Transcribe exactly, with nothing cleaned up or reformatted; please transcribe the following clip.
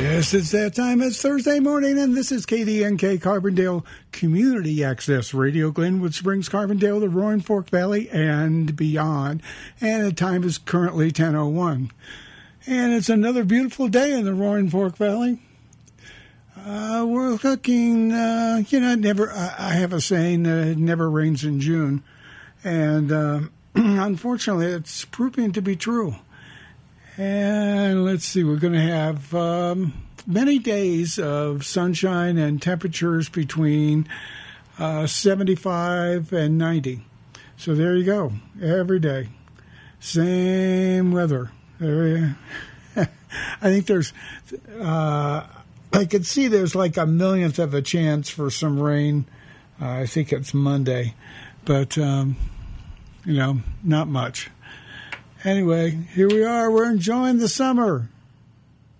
Yes, it's that time. It's Thursday morning, and this is K D N K Carbondale Community Access Radio, Glenwood Springs, Carbondale, the Roaring Fork Valley, and beyond. And the time is currently ten oh one. And it's another beautiful day in the Roaring Fork Valley. Uh, we're looking, uh, you know, it never, I, I have a saying, uh, it never rains in June. And uh, unfortunately, it's proving to be true. And let's see, we're going to have um, many days of sunshine and temperatures between uh, seventy-five and ninety. So there you go, every day. Same weather. There, I think there's, uh, I could see there's like a millionth of a chance for some rain. Uh, I think it's Monday, but, um, you know, not much. Anyway, here we are. We're enjoying the summer.